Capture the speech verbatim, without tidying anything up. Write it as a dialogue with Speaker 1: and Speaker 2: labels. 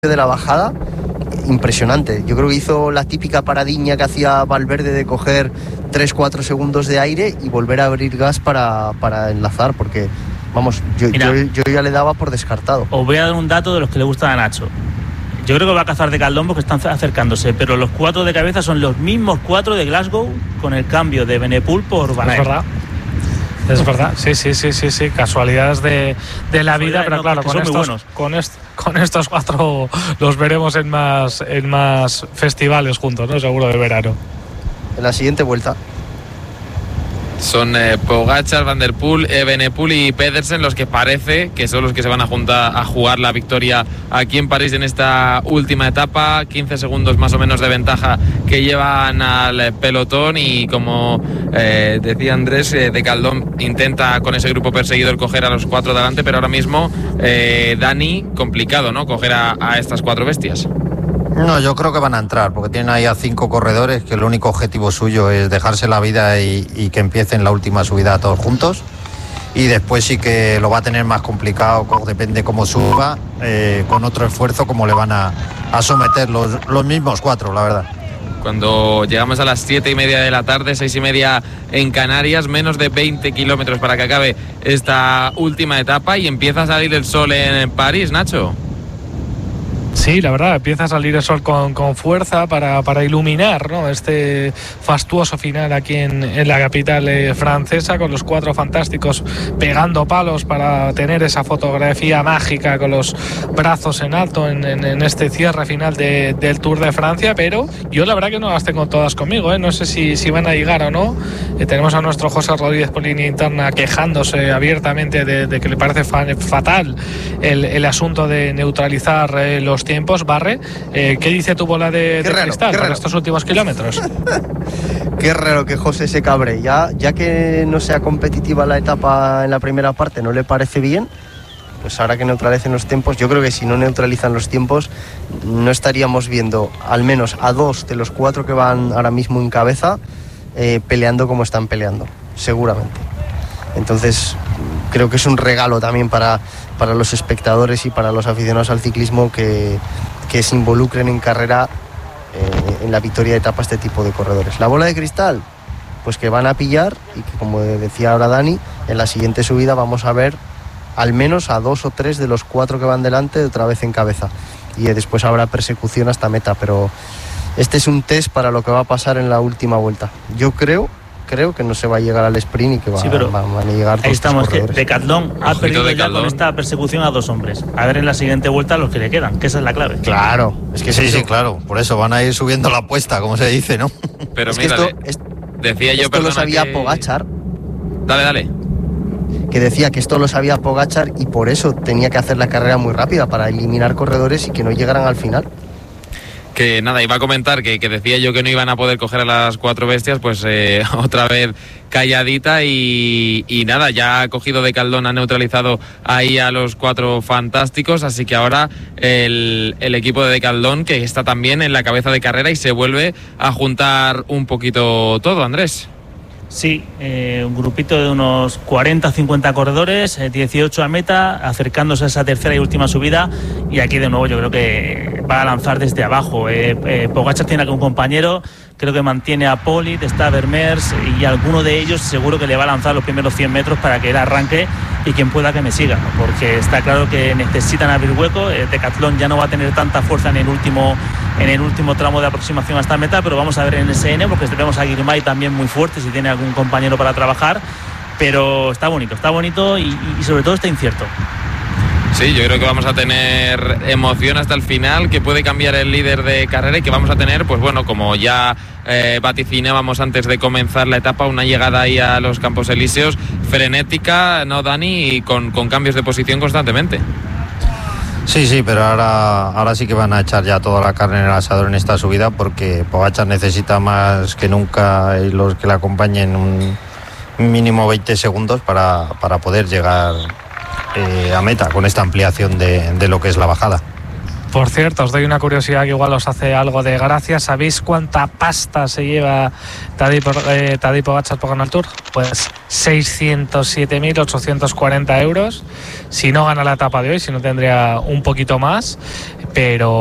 Speaker 1: de la bajada, impresionante. Yo creo que hizo la típica paradiña que hacía Valverde de coger tres cuatro segundos de aire y volver a abrir gas para, para enlazar, porque vamos, yo, yo, yo ya le daba por descartado.
Speaker 2: Os voy a dar un dato de los que le gustan a Nacho. Yo creo que va a cazar de Caldón porque están acercándose, pero los cuatro de cabeza son los mismos cuatro de Glasgow con el cambio de Benepul por Van Aert.
Speaker 3: Es verdad. Es verdad, sí, sí, sí, sí, sí, casualidades de, de la vida, pero claro, con estos, con, est, con estos cuatro los veremos en más, en más festivales juntos, ¿no? Seguro de verano.
Speaker 1: En la siguiente vuelta.
Speaker 4: Son eh, Pogačar, Van der Poel, Evenepoel y Pedersen los que parece que son los que se van a juntar a jugar la victoria aquí en París en esta última etapa. quince segundos más o menos de ventaja que llevan al pelotón y como eh, decía Andrés, eh, de Caldón intenta con ese grupo perseguidor coger a los cuatro de adelante, pero ahora mismo eh, Dani, complicado, ¿no? Coger a, a estas cuatro bestias.
Speaker 5: No, yo creo que van a entrar, porque tienen ahí a cinco corredores que el único objetivo suyo es dejarse la vida y, y que empiecen la última subida todos juntos. Y después sí que lo va a tener más complicado, depende cómo suba, eh, con otro esfuerzo, como le van a, a someter los, los mismos cuatro, la verdad.
Speaker 4: Cuando llegamos a las siete y media de la tarde, seis y media en Canarias, menos de veinte kilómetros para que acabe esta última etapa y empieza a salir el sol en París, Nacho.
Speaker 3: Sí, la verdad, empieza a salir el sol con, con fuerza para, para iluminar, ¿no?, este fastuoso final aquí en, en la capital eh, francesa, con los cuatro fantásticos pegando palos para tener esa fotografía mágica con los brazos en alto en, en, en este cierre final de, del Tour de Francia. Pero yo la verdad que no las tengo todas conmigo, ¿eh? No sé si, si van a llegar o no. Eh, tenemos a nuestro José Rodríguez por línea interna quejándose abiertamente de, de que le parece fa- fatal el, el asunto de neutralizar eh, los tiempos. Barre, eh, ¿qué dice tu bola de, de
Speaker 1: raro,
Speaker 3: cristal para estos últimos kilómetros?
Speaker 1: Qué raro que José se cabre. Ya, ya que no sea competitiva la etapa en la primera parte, no le parece bien, pues ahora que neutralicen los tiempos, yo creo que si no neutralizan los tiempos, no estaríamos viendo al menos a dos de los cuatro que van ahora mismo en cabeza eh, peleando como están peleando, seguramente. Entonces, creo que es un regalo también para, para los espectadores y para los aficionados al ciclismo que, que se involucren en carrera eh, en la victoria de etapa este tipo de corredores. La bola de cristal, pues que van a pillar y que, como decía ahora Dani, en la siguiente subida vamos a ver al menos a dos o tres de los cuatro que van delante otra vez en cabeza. Y después habrá persecución hasta meta, pero este es un test para lo que va a pasar en la última vuelta. Yo creo... creo que no se va a llegar al sprint y que va, sí, pero van a llegar dos.
Speaker 2: Ahí estamos, que Decathlon ha perdido ya con esta persecución a dos hombres. A ver en la siguiente vuelta los que le quedan, que esa es la clave.
Speaker 5: Claro, es que sí, sí, sí, claro. Por eso van a ir subiendo la apuesta, como se dice, ¿no?
Speaker 4: Pero
Speaker 1: es
Speaker 4: mira,
Speaker 1: que esto, es,
Speaker 4: decía yo,
Speaker 1: esto lo sabía
Speaker 4: que...
Speaker 1: Pogačar.
Speaker 4: Dale, dale.
Speaker 1: Que decía que esto lo sabía Pogačar y por eso tenía que hacer la carrera muy rápida para eliminar corredores y que no llegaran al final.
Speaker 4: Que nada, iba a comentar que, que decía yo que no iban a poder coger a las cuatro bestias, pues eh, otra vez calladita y, y nada, ya ha cogido de Caldón, ha neutralizado ahí a los cuatro fantásticos, así que ahora el, el equipo de Decathlon, que está también en la cabeza de carrera y se vuelve a juntar un poquito todo, Andrés.
Speaker 2: Sí, eh, un grupito de unos cuarenta a cincuenta corredores, eh, dieciocho a meta, acercándose a esa tercera y última subida. Y aquí de nuevo yo creo que va a lanzar desde abajo. Eh, eh, Pogačar tiene algún compañero, creo que mantiene a Polit, está Vermeers y alguno de ellos seguro que le va a lanzar los primeros cien metros para que él arranque y quien pueda que me siga, ¿no? Porque está claro que necesitan abrir hueco. eh, Decathlon ya no va a tener tanta fuerza en el último en el último tramo de aproximación hasta meta, pero vamos a ver en el S N, porque tenemos a Girmay también muy fuerte si tiene algún compañero para trabajar, pero está bonito, está bonito y, y sobre todo está incierto.
Speaker 4: Sí, yo creo que vamos a tener emoción hasta el final, que puede cambiar el líder de carrera y que vamos a tener, pues bueno, como ya eh, vaticinábamos antes de comenzar la etapa, una llegada ahí a los Campos Elíseos frenética, ¿no, Dani? Y con, con cambios de posición constantemente.
Speaker 5: Sí, sí, pero ahora, ahora sí que van a echar ya toda la carne en el asador en esta subida, porque Pogačar necesita más que nunca y los que le acompañen un mínimo veinte segundos para, para poder llegar eh, a meta con esta ampliación de, de lo que es la bajada.
Speaker 3: Por cierto, os doy una curiosidad que igual os hace algo de gracia. ¿Sabéis cuánta pasta se lleva Tadej eh, Tadej Pogačar por ganar el Tour? Pues seiscientos siete mil ochocientos cuarenta euros. Si no gana la etapa de hoy, si no tendría un poquito más, pero